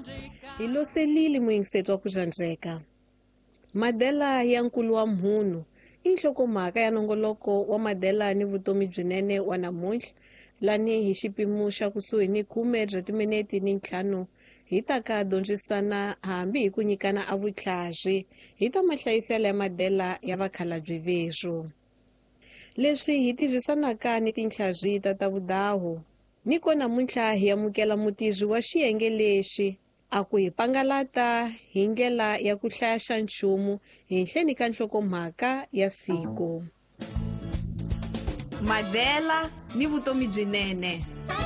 Hi loselile muyingiseti wa ku zandleka. Madela ya nkulu wa mhunu i nhlokomhaka ya nongoloko wa Madela ni vutomi byinene wa namuntlha, lani hi xipimu xa kusuhi ni 10 bya timinete ni 5 hi ta ka dyondzisana hambi hi ku nyikana a vutlhazi hi ta mahlayiselo ya Madela ya vakhalabye vesu. Leswi hi tizisanaka ni tinhlazi ta vudahu. Niko namuntlha hi amukela mutizi wa xiyenge lexi a ku hi pangalata hi ndlela ya ku hlaya xa nchumu hi nhleni ka nhlokomhaka ya siku. Madela ni vutomi byinene.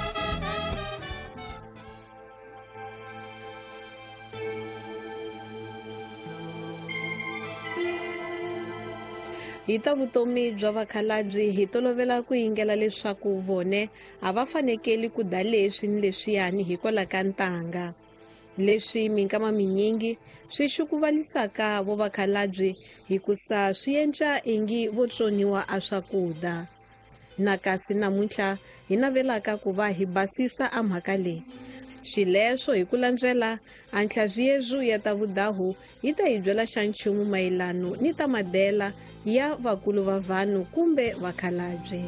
Hi ta vutomi bya vakhalabyi hi tolovela ku yingela leswaku vone a va fanekeli ku da leswi ni leswiyani hikola ka ntanga. Leswi minkama minyingi swi xukuvalisaka vo vakhalabyi hikusa swi endla ingi vo tsoniwa a swakudya. Na kasi namuntlha hi navelaka ku va hi basisa a mhaka leyi. Xileswo hi ku landzela a nhlazi yezu ya ta vudahu yi ta hi byela xa nchumu mayelano ni ta Madela ya vakulu va vanhu kumbe vakhalabye.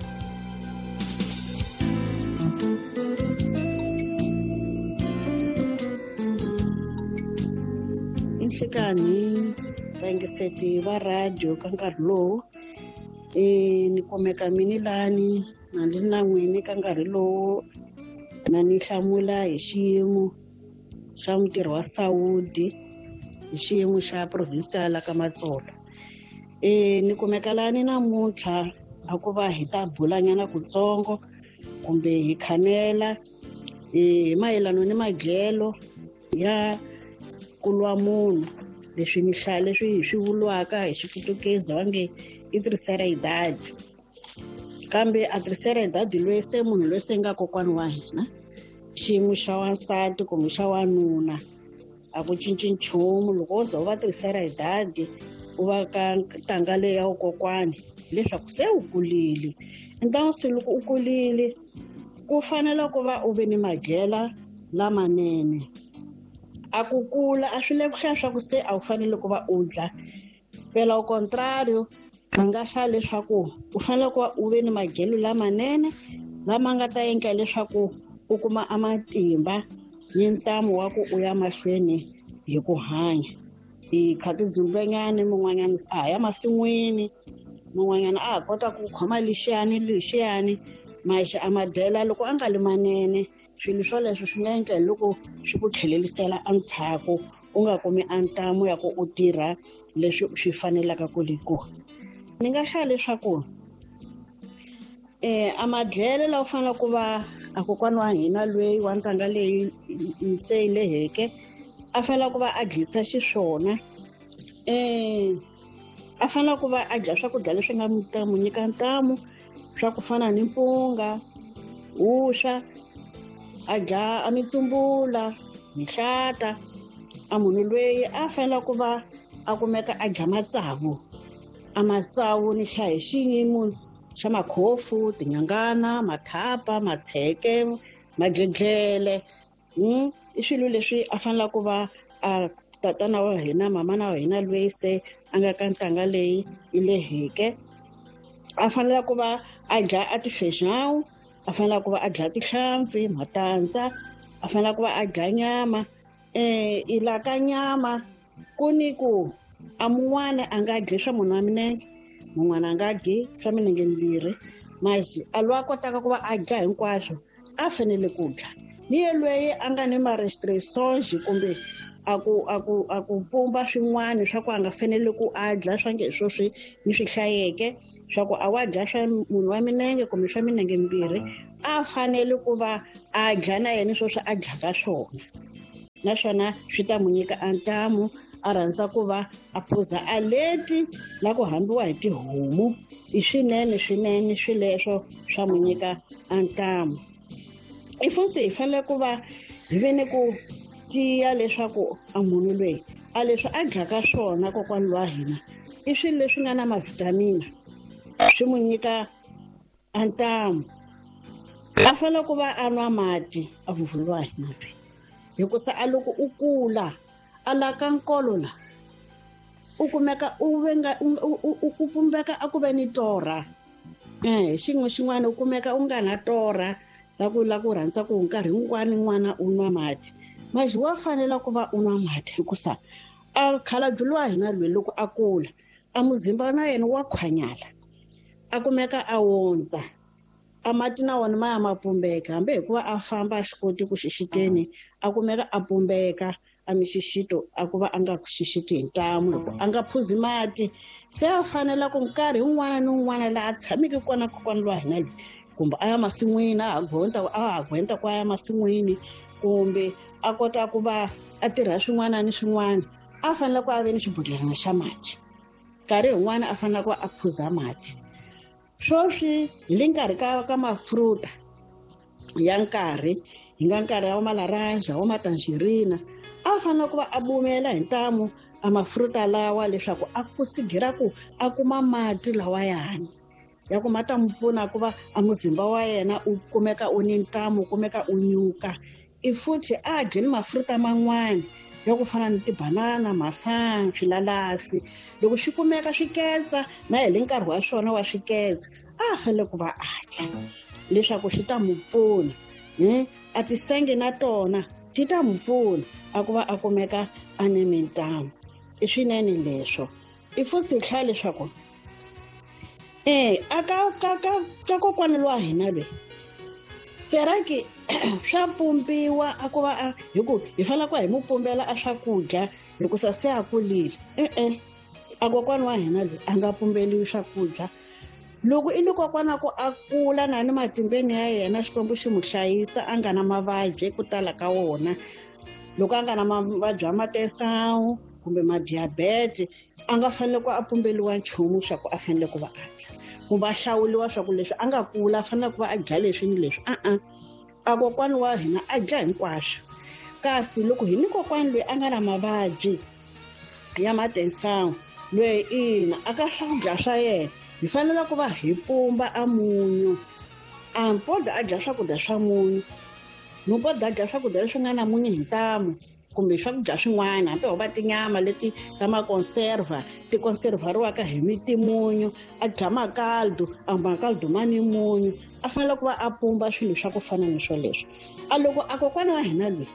Inhlekani vaingiseti va radio ka nkarhi lowu ni kumeka mini lani na ndi na n'wini ka nkarhi lowu na ni hlamula hi xiyimo xa mutirhi wa Saudi hi xiyimo xa provincial ka Matsolo. Ni kumeka lani namuntlha a ku va hi ta bulanyana kutsongo kumbe hi khanela hi mayelano ni madyelo ya kulwa munhu leswi leswi hi swi vuriwaka hi xiputukezi wange i triceridad. Kambe a triceridad loyi se munhu loyi se nga kokwani wa hina, xiyimo xa wansati kumbe xa wanuna a ku cinci nchumu. Loko wo za u va triceridad u va ka ntanga leyi ya kokwani leswaku se u kulile. Ntanga se loko u kulile ku fanele ku va u ve ni madyela lamanene. A ku kula a swi le ku hlaya swa ku se a wu fanele ku va u dya, phela au contrario va nga hlaya leswaku u fanele ku va u ve ni madyelo lamanene lama nga ta endla leswaku u kuma a matimba ni ntamu wa ku u ya mahlweni hi ku hanya. Hi kha tidzimbanyana mun'wanyana a ya masin'wini, mun'wanyana a ha kota ku khoma lexiyani maxa a Madela loko a nga li manene swilo swoleswo swi nga endla loko swi ku tlhelelisela a ntshaku u nga kumi a ntamu ya ku u tirha leswi swi fanelaka ku le kona. Ni nga hlaya leswaku a madyelo lawa u fanele ku va a kokwani wa hina lweyi wa ntanga leyi se yi leheke a fanele ku va a dyisa xiswona. A fanele ku va a dya swakudya leswi nga mu nyika ntamu swa ku fana ni mpunga, vuswa, a dya a mitsumbula, mihlata. A munhu lweyi a fanele ku va a kumeka a dya matsavu. A matsavu ni hlaya hi xiyimo xa makhofu, tinyangana, mathapa, matsheke, magedlele. I swilo leswi a fanele ku va a tatana wa hina, mamana wa hina lweyi se a nga ka ntanga leyi yi leheke a fanele ku va a dya a tifexawu, a fanele ku va a dya tihlampfi, matandza, a fanele ku va a dya nyama. I la ka nyama ku ni ku a mun'wana a nga dyi swa munhu wa milenge, mun'wana a nga dyi swa milenge mbirhi, masi a loyi a kotaka ku va a dya hinkwaswo a fanele ku dya. Ni ye lweyi a nga ni ma-restrictions kumbe a ku pumba swin'wana swa ku a nga fanele ku a dya swa nge swo swi ni swi hlayeke swa ku a wa dya swa munhu wa milenge kumbe swa milenge mbirhi a fanele ku va a dya na yena sweswo a dyaka swona. Naswona swi ta mu nyika a ntamu a rhandza ku va a phuza a leti la ku hambiwa hi tihomu i swinene swileswo swa mu nyika a ntamu. I futhi hi fanele ku va hi ve ni ku tiya leswaku a munhu lweyi a leswi a dyaka swona kokwani wa hina i swilo leswi nga na mavitamina swi mu nyika a ntamu. A fanele ku va a nwa mati a vuvuliwa hi mati. hikusa a loko u kula a la ka nkolo la u kumeka u pumbeka a ku ve ni torha xin'we xin'wana u kumeka u nga na torha la ku rhandza ku nkarhi wun'wani n'wana u nwa mati manje wa fanele ku va u nwa mati hikusa a khalabye wa hina lweyi loko a kula a muzimba na yena wa khwanyala a kumeka a wondza a mati na wona ma ya ma pumbeka hambi hikuva a famba a xi koti ku xixiteni a kumeka a pumbeka a mixixito a ku va a nga xixiti hi ntamu loko a nga phuzi mati se a fanele ku nkarhi wun'wana ni wun'wana laha a tshameke kona kokwana lwa hina lweyi kumbe a ya masin'wini a ha gwenta ku a ya masin'wini kumbe a kota ku va a tirha swin'wana ni swin'wana a fanele ku a ve ni xibodhlelana xa mati nkarhi yin'wana a fanele ku a phuza mati swoswi hi le nkarhi ka mafruta ya nkarhi hi nga nkarhi wa malaranja wa matangerina a fanele ku va a bumela hi ntamu a mafruta lawa leswaku a ku sigira ku a kuma mati lawayani ya ku ma ta n'wi pfuna ku va a muzimba wa yena u kumeka u ni ntamu u kumeka u nyuka futhi a dye ni mafruta man'wani ya ku fana ni tibanana masangu swilalasi loko swi kumeka swi ketsa na hi le nkarhi wa swona wa swiketsa a fanele ku va a dya leswaku swi ta n'wi pfuna a tisenge na tona ti ta n'wi pfuna a ku va a kumeka a ni mintamu i swinene leswo futhi hi hlaya leswaku ka kokwana lwa hina lweyi seraki swa pumbiwa a ku va hi ku hi fanele ku hi mu pumbela a swakudya hikusa se a kulile a kokwana wa hina lweyi a nga pumbeliwi swakudya loko i le kokwana ku a kula na ni matimbeni ya yena xikwembu xi mu hlayisa a nga na mavabyi ku tala ka wona loko a nga na mavabyi ya matesangu kumbe madiyabete a nga fanele ku a pumbeliwa nchumu xa ku a fanele ku va a dya kumbe a hlawuliwa swa ku leswi a nga kula a fanele ku va a dya leswi ni leswi a kokwani wa hina a dya hinkwaswo kasi loko hi ni kokwani loyi a nga na mavabyi ya matesangu loyi ina a ka swakudya swa yena hi fanele ku va hi pumba a munyu a mpoda a dya swakudya swa munyu mpoda a dya swakudya leswi nga na munyu hi ntamu kumbe swakudya swin'wana hambi ho va tinyama leti ta makonserva ti konservariwaka hi timunyu a dya makaldu a makaldu ma ni munyu a fanele ku va a pumba swilo swa ku fana ni swoleswo a loko a kokwana wa hina lweyi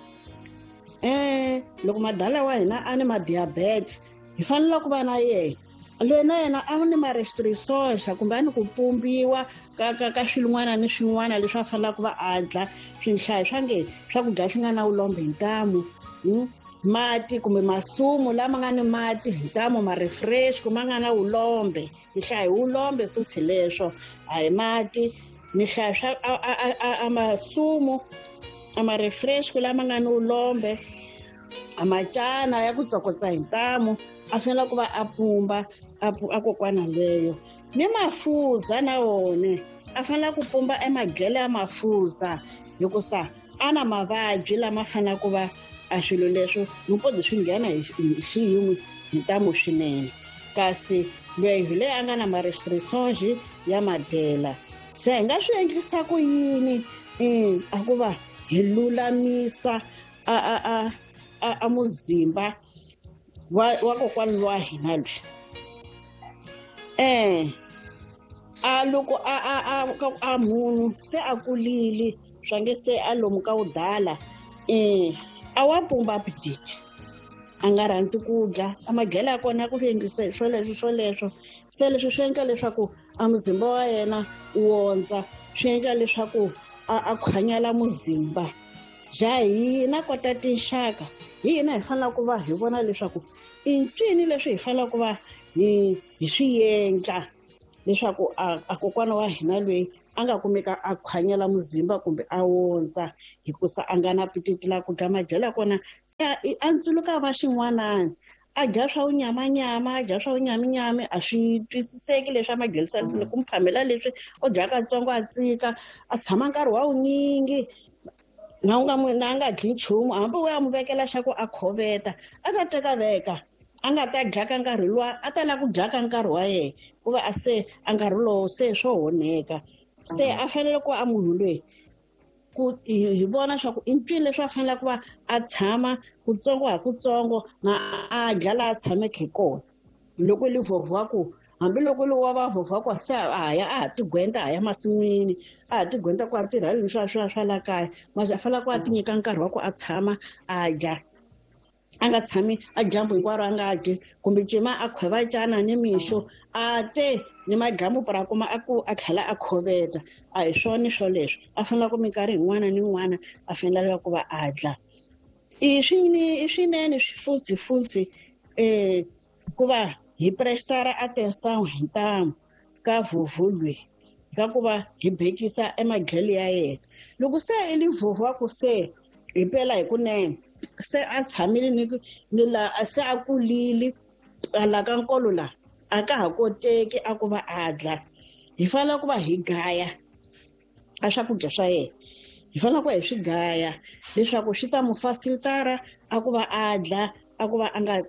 loko madala wa hina a ni madiyabete hi fanele ku va na yena loyi na yena a ni ma-restriction kumbe a ni ku pumbiwa ka swin'wana ni swin'wana leswi a fanele ku va a dya swihlayo swa nge swakudya swi nga na vulombe hi ntamu mati kumbe masumu lama nga ni mati hi ntamu ma-refresh kuma nga na vulombe hi hlaya hi vulombe futhi leswo a hi mati ni hlaya swa a masumu a ma-refresh lama nga ni vulombe a macana ya ku tsokotsa hi ntamu a fanele ku va a pumba a kokwana leyo ni mafuza na wona a fanele ku pumba emaghele ya mafuza hikusa a na mavabyi lama fanele ku va a swilo leswo mupodi swi nghena hi xiyimo hi ntamu swinene kasi loyi hi leyi a nga na ma-restrictions ya madyela se hi nga swi endlisa ku yini a ku va hi lulamisa a muzimba wa kokwani wa hina lweyi loko a munhu se a kulile swa nge se a lomu ka udala a wa pumba apetiti a nga rhandzi ku dya a maghela ya kona ya ku endlisa swoleswo se leswi swi endla leswaku a muzimba wa yena wu wondza swi endla leswaku a khwanyala muzimba ja hina kota tinxaka hi hina hi fanele ku va hi vona leswaku i ncini leswi hi fanele ku va hi swi endla leswaku a kokwana wa hina lweyi a nga kumeka a khwanyela muzimba kumbe a wondza hikusa a nga na apetiti la ku dya madyelo ya kona se a ntsuluka va xin'wanani a dya swa unyamanyama a dya swa unyaminyami a swi twisiseki leswi a maghelisa ku mu phamela leswi o dyaka ntsongo a tsika a tshama nkarhi wa wunyingi na a nga dyi nchumu hambi u ya mu vekela xa ku a khoveta a ta teka veka a nga ta dya ka nkarhi luwa a ta lava ku dya ka nkarhi wa yena ku va a se a nkarhi lowu se swo onheka se a fanele ku a munhu loyi hi vona swa ku i ncwini leswi a fanele ku va a tshama kutsongo hi kutsongo na a dya laha a tshameke kona loko li vhovhaku hambiloko lowu wa va vhovhaku se a ya a ha tigwenta a ya masin'wini a ha tigwenta ku a tirha swa la kaya mase a fanele ku a ti nyika nkarhi wa ku a tshama a dya a nga tshami a dyambu hinkwaro a nga dyi kumbe cima a khweva cana nimixo a te ni madyambu para kuma a tlhela a khoveta a hi swona swoleswo a fanele ku minkarhi yin'wana ni yin'wana a fanele ku va a dya i swinene futsi ku va hi prestara atenção hi ntamu ka vhovho lweyi ka ku va hi bekisa emadyelo ya yena loko se i li vhovhaku se hi pela hi kunene se a tshamile ni la se a kulile hala ka nkolo la a ka ha koteki a ku va a dya hi fanele ku va hi gaya a swakudya swa yena hi fanele ku hi swi gaya leswaku swi ta mu fasilitara a ku va a dya a ku va a nga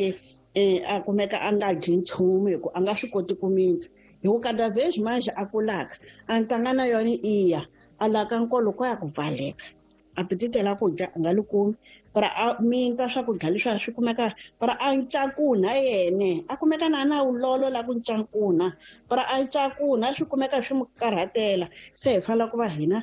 kumeka a nga dyi nchumu hi ku a nga swi koti ku mita hi ku kada vheswi manjhe a kulaka a ntanga na yona iya a la ka nkolo ko ya ku pfaleka apetite la ku dya a nga li kumi para a minta swakudya leswi swi kumeka para a ncakuna yene a kumeka na ulolo la ku ncakuna para a ncakuna swi kumeka swi mu karhatela se hi fanele ku va hina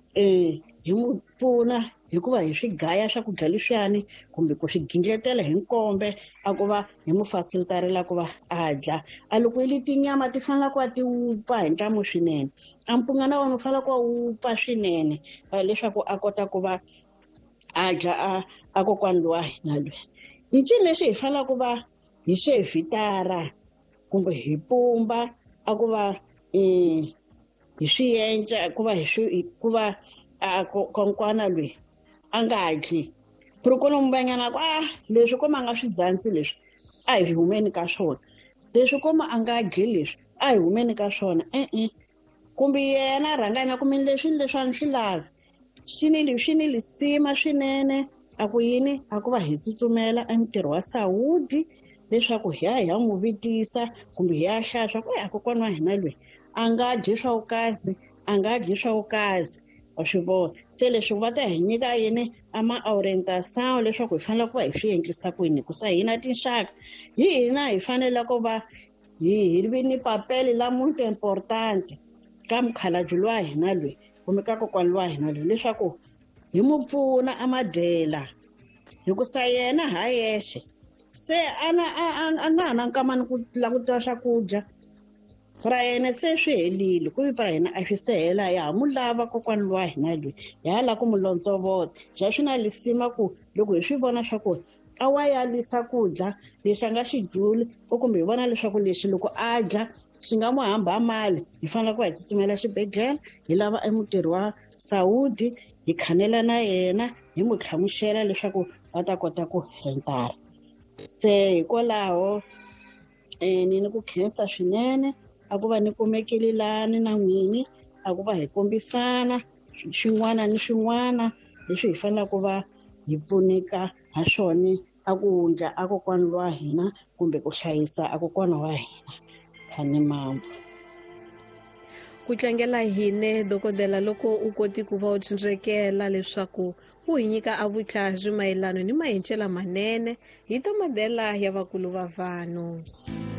hi mu pfuna hikuva hi swi gaya swakudya leswiyani kumbe ku swi gindletela hi nkombe a ku va hi mu fasilitarela ku va a dya a loko yi li tinyama ti fanele ku va ti wupfa hi ntamu swinene a mpunga na wona u fanele ku va wupfa swinene leswaku a kota ku va a dya a kokwani lowa hina lweyi hi ncini leswi hi fanele ku va hi swi evhitara kumbe hi pumba a ku va hi swi yenca ku va kokwana lweyi a nga dyi purukulumbanyana ku leswi koma a nga swi zandzi leswi a hi humeni ka swona leswi koma a nga dyi leswi a hi humeni ka swona kumbe yena a rhanga na kumeni leswiwani swi lavi swi ni lisima swinene a ku yini a ku va hi tsutsumela entirho wa sawudi leswaku hi ya n'wi vitisa kumbe hi ya hlaya ku kokwana wa hina lweyi a nga dyi swa vukazi a nga dyi swa vukazi wa swi vona se leswi va ta hi nyika yini ma-orientation leswaku hi fanele ku va hi swi endlisa ku yini hikusa hina tinxaka hi hina hi fanele ku va hi vi ni papeli la muito importante ka mukhalabye wa hina lweyi kumbe ka kokwani wa hina lweyi leswaku hi mu pfuna amadyela hikusa yena ha yexe se a nga ha na nkama ni ku la ku twa swakudya ra yena se swi helile ku vi para hina a swi sehela hi ha mu lava kokwani wa hina lweyi hi ha lava ku mu lontsovota bya swi na lisima ku loko hi swi vona swa ku a wa yalisa ku dya lexi a nga xi dyuli kumbe hi vona leswaku lexi loko a dya xi nga mu hamba mali hi fanele ku va hi tsutsumela xibedhlele hi lava emutirhi wa sawudi hi khanela na yena hi mu tlhamuxela leswaku va ta kota ku rentara se hikwalaho ni ku khensa swinene a ku va ni kumekeli lani na n'wini a ku va hi kombisana swin'wana ni swin'wana leswi hi fanele ku va hi pfuneka ha swona a ku dya a kokwani wa hina kumbe ku hlayisa a kokwana wa hina khani mambo ku tlangela hine dokodela loko u koti ku va u tsundzuxekela leswaku u hi nyika a vutlhari mayelana ni mahencelo manene hi ta madela ya vakulu va vanhu.